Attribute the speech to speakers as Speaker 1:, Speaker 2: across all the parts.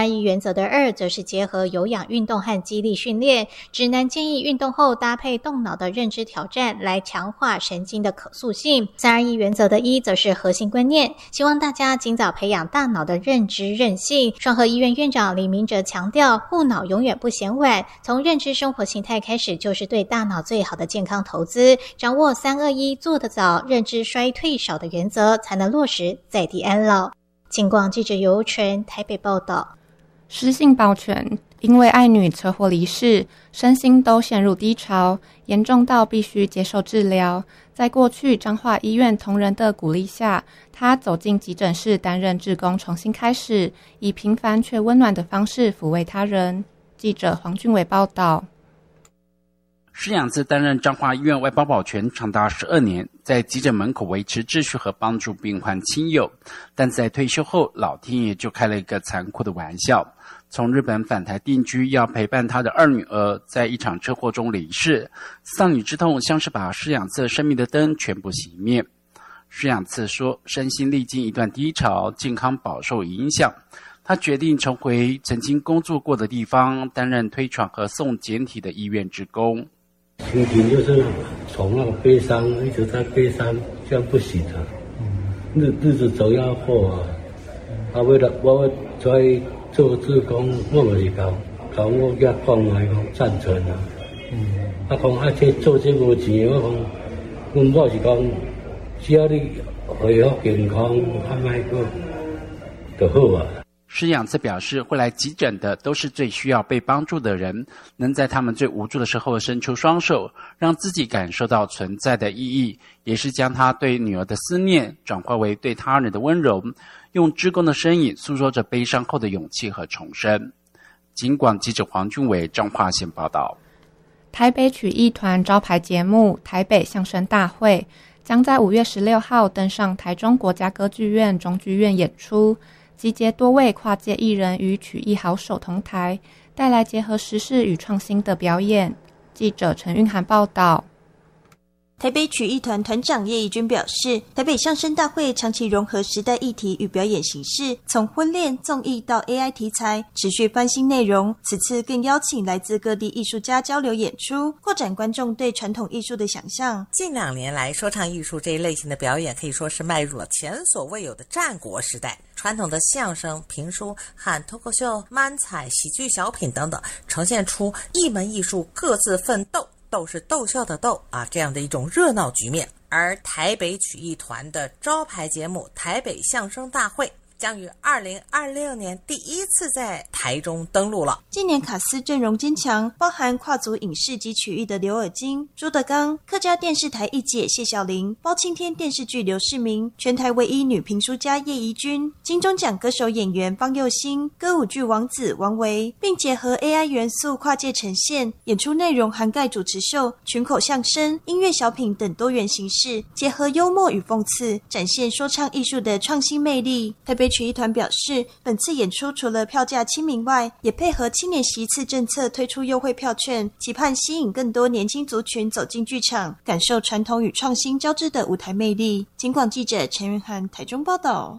Speaker 1: 321原则的2则是结合有氧运动和肌力训练，指南建议运动后搭配动脑的认知挑战来强化神经的可塑性。321原则的1则是核心观念，希望大家尽早培养大脑的认知韧性。双和医院院长李明哲强调，护脑永远不嫌晚，从认知生活形态开始就是对大脑最好的健康投资，掌握321做得早，认知衰退少的原则，才能落实在地安老。警广记者尤纯台北报道。
Speaker 2: 施姓保全因为爱女车祸离世，身心都陷入低潮，严重到必须接受治疗。在过去彰化医院同仁的鼓励下，他走进急诊室担任志工，重新开始，以平凡却温暖的方式抚慰他人。记者黄俊伟报道。
Speaker 3: 施养次担任彰化医院外包保全长达12年，在急诊门口维持秩序和帮助病患亲友，但在退休后，老天爷就开了一个残酷的玩笑。从日本返台定居，要陪伴他的2女儿，在一场车祸中离世，丧女之痛像是把施养次生命的灯全部熄灭。施养次说，身心历经一段低潮，健康饱受影响。他决定重回曾经工作过的地方，担任推传和送简体的医院志工。
Speaker 4: 心情就是从那个悲伤一直在悲伤，这样不行啊。日子总要过啊。为了我在做志工，我就是讲我甲讲来讲赞成啊。讲这做这无钱，我讲阮某是讲，只要你恢复健康，莫个就好啊。
Speaker 3: 施养次表示，会来急诊的都是最需要被帮助的人，能在他们最无助的时候伸出双手，让自己感受到存在的意义，也是将他对女儿的思念转化为对他人的温柔，用志工的身影诉说着悲伤后的勇气和重生。警广记者黄俊伟彰化县报道。
Speaker 2: 台北曲艺团招牌节目台北相声大会将在5月16号登上台中国家歌剧院中剧院演出，集结多位跨界艺人与曲艺好手同台，带来结合时事与创新的表演。记者陈韵涵报道。
Speaker 5: 台北曲艺团团长叶怡君表示，台北相声大会长期融合时代议题与表演形式，从婚恋、综艺到 AI 题材，持续翻新内容。此次更邀请来自各地艺术家交流演出，扩展观众对传统艺术的想象。
Speaker 6: 近2年来，说唱艺术这一类型的表演可以说是迈入了前所未有的战国时代。传统的相声、评书和脱口秀、漫才、喜剧小品等等，呈现出一门艺术各自奋斗，斗是逗笑的斗啊，这样的一种热闹局面。而台北曲艺团的招牌节目台北相声大会将于2026年第一次在台中登陆了。
Speaker 5: 今年卡司阵容坚强，包含跨足影视及曲艺的刘尔金、朱德刚、客家电视台一姐谢小玲、包青天电视剧刘世明、全台唯一女评书家叶怡君、金钟奖歌手演员方佑兴、歌舞剧王子王维，并结合 AI 元素跨界呈现。演出内容涵盖主持秀、群口相声、音乐小品等多元形式，结合幽默与讽刺，展现说唱艺术的创新魅力。台北曲艺团表示，本次演出除了票价亲民外，也配合青年席次政策推出优惠票券，期盼吸引更多年轻族群走进剧场，感受传统与创新交织的舞台魅力。警广记者陈云涵台中报道。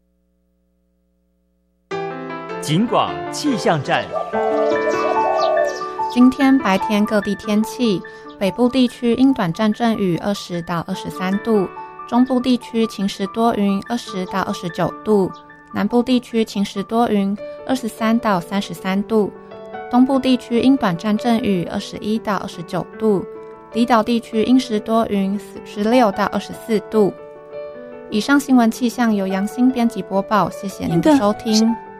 Speaker 7: 警广气象站。
Speaker 2: 今天白天各地天气，北部地区因短暂阵雨20到23度，中部地区晴时多云20到29度，南部地区晴时多云23到33度，东部地区因短暂阵雨21到29度，离岛地区因时多云16到24度。以上新闻气象由杨欣编辑播报，谢谢您的收听。